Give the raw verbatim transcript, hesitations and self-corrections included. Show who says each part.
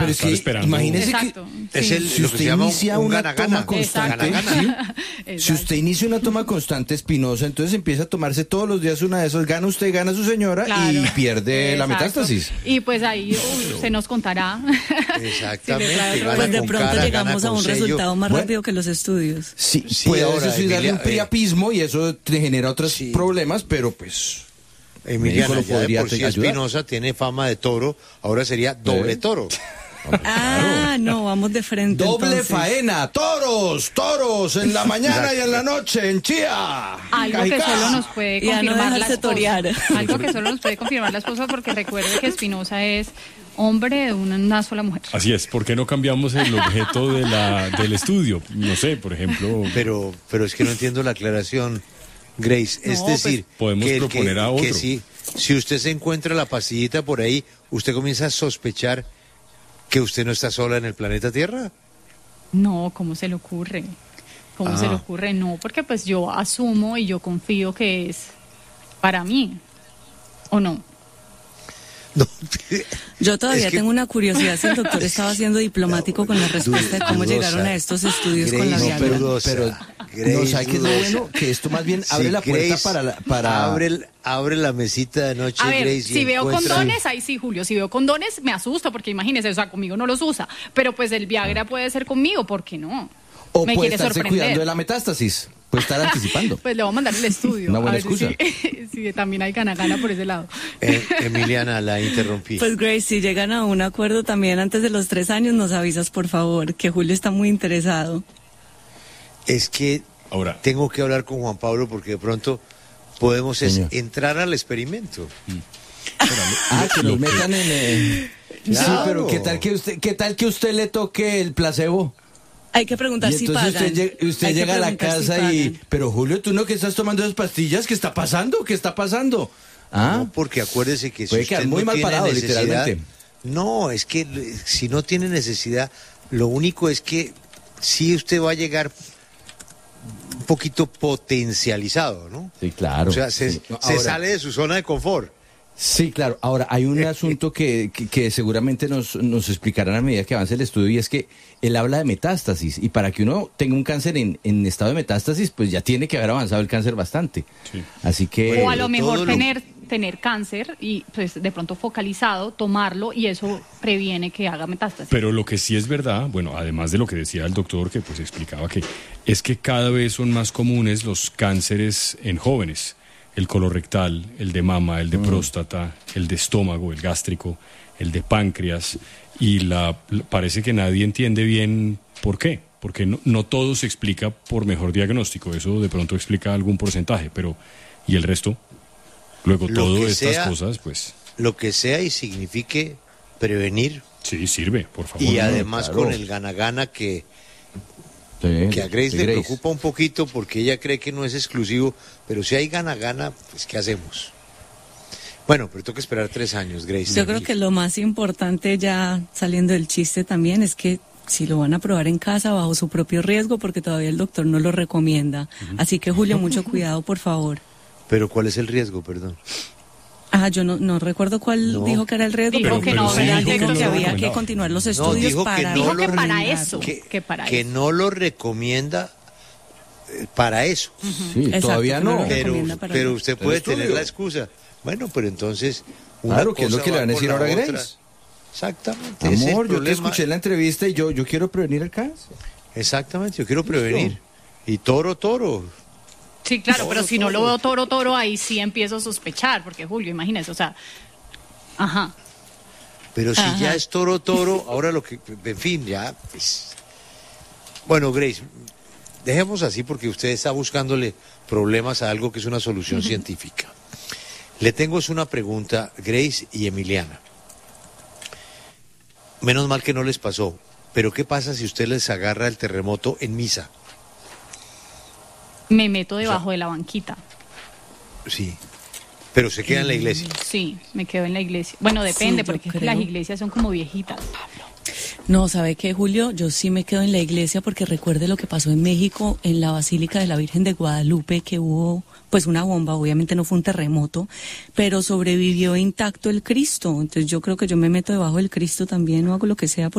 Speaker 1: Pero es que
Speaker 2: esperando.
Speaker 1: imagínese
Speaker 3: Exacto,
Speaker 1: que
Speaker 3: sí.
Speaker 1: es el, si
Speaker 4: lo que
Speaker 1: usted
Speaker 4: se llama
Speaker 1: inicia
Speaker 4: un
Speaker 1: una
Speaker 4: gana-gana.
Speaker 1: toma constante,
Speaker 3: Exacto.
Speaker 1: ¿sí? Si usted inicia una toma constante espinosa, entonces empieza a tomarse todos los días una de esas, gana usted, gana su señora
Speaker 3: Claro.
Speaker 1: y pierde la
Speaker 3: Exacto.
Speaker 1: metástasis.
Speaker 3: Y pues ahí uh, se nos contará.
Speaker 4: Exactamente.
Speaker 3: Si le trae otro
Speaker 4: gana
Speaker 5: Pues de
Speaker 4: con
Speaker 5: pronto
Speaker 4: cara,
Speaker 5: llegamos
Speaker 4: gana
Speaker 5: a un
Speaker 4: con sello.
Speaker 5: resultado más
Speaker 1: Bueno.
Speaker 5: rápido que los estudios.
Speaker 1: Sí,
Speaker 4: Sí,
Speaker 1: puede
Speaker 4: ahora,
Speaker 1: eso sí darle
Speaker 4: Emilia,
Speaker 1: un priapismo y eso te genera otros
Speaker 4: sí.
Speaker 1: problemas, pero pues...
Speaker 4: Emiliana,
Speaker 1: médico lo
Speaker 4: ya de
Speaker 1: podría
Speaker 4: por sí
Speaker 1: te- ayudar.
Speaker 4: Espinosa tiene fama de toro, ahora sería doble
Speaker 1: ¿Eh?
Speaker 4: toro.
Speaker 5: Ah, no, vamos de frente.
Speaker 1: Doble
Speaker 5: entonces.
Speaker 1: faena, toros, toros, en la mañana y en la noche, en Chía.
Speaker 3: Algo que
Speaker 1: Cajicá.
Speaker 3: solo nos puede
Speaker 5: Y a no
Speaker 3: confirmar la
Speaker 5: dejarse
Speaker 3: esposa.
Speaker 5: torear.
Speaker 3: Algo que solo nos puede confirmar la esposa, porque recuerde que Espinosa es hombre de una, una sola mujer.
Speaker 2: Así es, ¿por qué no cambiamos el objeto de la, del estudio? No sé, por ejemplo...
Speaker 4: Pero, pero es que no entiendo la aclaración, Grace. Es
Speaker 3: No,
Speaker 4: decir,
Speaker 2: pues, podemos
Speaker 4: que, el
Speaker 2: proponer
Speaker 4: que,
Speaker 2: a otro.
Speaker 4: que si, si usted se encuentra la pastillita por ahí, ¿usted comienza a sospechar que usted no está sola en el planeta Tierra?
Speaker 3: No, ¿cómo se le ocurre? ¿Cómo
Speaker 4: Ah.
Speaker 3: se le ocurre? No, porque pues yo asumo y yo confío que es para mí. ¿O no?
Speaker 4: No.
Speaker 5: Yo todavía
Speaker 4: Es que-
Speaker 5: tengo una curiosidad si el doctor estaba siendo diplomático con la respuesta de cómo
Speaker 4: Dudosa.
Speaker 5: llegaron a estos estudios con la
Speaker 4: Grace,
Speaker 5: Viagra.
Speaker 1: pero,
Speaker 4: dudosa.
Speaker 1: pero
Speaker 4: Grace,
Speaker 1: no, ¿sabe qué es lo
Speaker 4: dudosa.
Speaker 1: bueno? Que esto más bien abre
Speaker 4: Sí,
Speaker 1: la puerta
Speaker 4: Grace,
Speaker 1: para... la- para...
Speaker 4: Abre, el- abre la mesita de noche,
Speaker 3: A ver,
Speaker 4: Grace, y
Speaker 3: si veo
Speaker 4: encuentra-
Speaker 3: condones, ahí sí, Julio. Si veo condones, me asusto, porque imagínese, o sea, conmigo no los usa. Pero pues el Viagra puede ser conmigo, ¿por qué no?
Speaker 1: O
Speaker 3: Me
Speaker 1: puede
Speaker 3: quiere
Speaker 1: estarse
Speaker 3: sorprender.
Speaker 1: cuidando de la metástasis. Puede estar anticipando.
Speaker 3: Pues le voy a mandar el estudio.
Speaker 1: Una buena
Speaker 3: a ver
Speaker 1: excusa.
Speaker 3: Si, si también hay gana-gana por ese lado.
Speaker 4: Eh, Emiliana, la interrumpí.
Speaker 5: Pues Grace, si llegan a un acuerdo también antes de los tres años, nos avisas por favor, que Julio está muy interesado.
Speaker 4: Es que
Speaker 2: Ahora,
Speaker 4: tengo que hablar con Juan Pablo porque de pronto podemos es
Speaker 1: Señor.
Speaker 4: entrar al experimento.
Speaker 1: Ah, que nos metan en... eh, Sí,
Speaker 4: Claro.
Speaker 1: pero ¿qué tal que usted, qué tal que usted le toque el placebo?
Speaker 5: Hay que preguntar
Speaker 1: Y
Speaker 5: si
Speaker 1: entonces
Speaker 5: pagan.
Speaker 1: usted, llega- usted
Speaker 5: Hay que
Speaker 1: llega a la
Speaker 5: preguntar si
Speaker 1: casa y...
Speaker 5: pagan.
Speaker 1: Pero Julio, ¿tú no que estás tomando esas pastillas? ¿Qué está pasando? ¿Qué está pasando? ¿Ah?
Speaker 4: No, porque acuérdese que si
Speaker 1: Puede
Speaker 4: usted
Speaker 1: quedar muy
Speaker 4: no
Speaker 1: mal
Speaker 4: tiene
Speaker 1: parado,
Speaker 4: necesidad-
Speaker 1: literalmente.
Speaker 4: No, es que eh, si no tiene necesidad, lo único es que sí usted va a llegar un poquito potencializado, ¿no?
Speaker 1: Sí, claro.
Speaker 4: O sea, se,
Speaker 1: Sí. No,
Speaker 4: se
Speaker 1: ahora-
Speaker 4: sale de su zona de confort.
Speaker 1: Sí, claro. Ahora, hay un asunto que, que, que seguramente nos, nos explicarán a medida que avance el estudio, y es que él habla de metástasis, y para que uno tenga un cáncer en, en estado de metástasis, pues ya tiene que haber avanzado el cáncer bastante.
Speaker 2: Sí.
Speaker 1: Así que...
Speaker 3: O a lo
Speaker 4: todo
Speaker 3: mejor
Speaker 4: lo-
Speaker 3: tener tener cáncer y pues de pronto focalizado, tomarlo y eso previene que haga metástasis.
Speaker 2: pero lo que sí es verdad, bueno, además de lo que decía el doctor, que pues explicaba que es que cada vez son más comunes los cánceres en jóvenes. El colorectal, el de mama, el de próstata, el de estómago, el gástrico, el de páncreas, y la, la- parece que nadie entiende bien por qué, porque no, no todo se explica por mejor diagnóstico, eso de pronto explica algún porcentaje, pero ¿y el resto? Luego
Speaker 4: Lo
Speaker 2: todas
Speaker 4: que
Speaker 2: estas
Speaker 4: sea-
Speaker 2: cosas, pues
Speaker 4: Lo que sea y signifique prevenir
Speaker 2: sí, sirve, por favor.
Speaker 4: y
Speaker 2: no,
Speaker 4: además
Speaker 1: claro.
Speaker 4: con el gana-gana que,
Speaker 1: Sí,
Speaker 4: que a Grace
Speaker 1: sí,
Speaker 4: le preocupa un poquito porque ella cree que no es exclusivo, pero si hay gana-gana, pues ¿qué hacemos? Bueno, pero tengo que esperar tres años, Grace.
Speaker 5: Yo creo que lo más importante, ya saliendo del chiste también, es que si lo van a probar en casa bajo su propio riesgo, porque todavía el doctor no lo recomienda. Así que Julio, mucho cuidado, por favor.
Speaker 4: Pero ¿cuál es el riesgo, perdón?
Speaker 5: Ah, yo no, no recuerdo cuál
Speaker 4: No.
Speaker 5: dijo que era el riesgo,
Speaker 3: Dijo
Speaker 5: pero,
Speaker 3: que no,
Speaker 5: pero
Speaker 3: sí,
Speaker 5: dijo
Speaker 3: dijo que
Speaker 5: que
Speaker 3: no lo
Speaker 5: había que
Speaker 2: recomendaba.
Speaker 5: continuar los
Speaker 4: No,
Speaker 5: estudios
Speaker 4: dijo que
Speaker 5: para...
Speaker 4: no
Speaker 3: Dijo
Speaker 4: lo
Speaker 3: que para
Speaker 5: recomendar.
Speaker 3: eso.
Speaker 4: Que,
Speaker 3: que para
Speaker 4: que
Speaker 3: eso.
Speaker 4: no lo recomienda eh, para eso.
Speaker 1: Sí,
Speaker 5: Exacto,
Speaker 1: todavía
Speaker 5: que no
Speaker 1: no.
Speaker 5: lo
Speaker 4: Pero,
Speaker 5: recomienda para
Speaker 4: pero
Speaker 5: nada.
Speaker 4: usted
Speaker 1: El
Speaker 4: puede
Speaker 1: estudio.
Speaker 4: tener la excusa. Bueno, pero entonces... una
Speaker 1: Claro, que es lo
Speaker 4: cosa
Speaker 1: que le
Speaker 4: va
Speaker 1: van a
Speaker 4: con
Speaker 1: decir
Speaker 4: la
Speaker 1: ahora a
Speaker 4: otra.
Speaker 1: Grace.
Speaker 4: Exactamente. ese es el
Speaker 1: Amor, yo te
Speaker 4: problema.
Speaker 1: escuché en la entrevista y yo, yo quiero prevenir el cáncer.
Speaker 4: Exactamente, yo quiero prevenir. Y toro, toro.
Speaker 3: Sí, claro, pero
Speaker 4: Toro,
Speaker 3: si no lo
Speaker 4: toro.
Speaker 3: veo toro, toro, ahí sí empiezo a sospechar, porque Julio, imagínese, o sea, ajá.
Speaker 4: Pero si
Speaker 5: Ajá.
Speaker 4: ya es toro, toro, ahora lo que, en fin, ya, pues. Bueno, Grace, dejemos así porque usted está buscándole problemas a algo que es una solución científica. Le tengo es una pregunta, Grace y Emiliana. Menos mal que no les pasó, pero ¿qué pasa si usted les agarra el terremoto en misa?
Speaker 3: Me meto debajo de la banquita.
Speaker 4: Sí, pero se queda en la iglesia.
Speaker 3: Sí, me quedo en la iglesia. Bueno, depende,
Speaker 5: Sí, yo
Speaker 3: porque
Speaker 5: creo.
Speaker 3: las iglesias son como viejitas.
Speaker 5: No, ¿sabe qué, Julio? Yo sí me quedo en la iglesia porque recuerde lo que pasó en México, en la Basílica de la Virgen de Guadalupe, que hubo pues una bomba, obviamente no fue un terremoto, pero sobrevivió intacto el Cristo. Entonces yo creo que yo me meto debajo del Cristo también o hago lo que sea por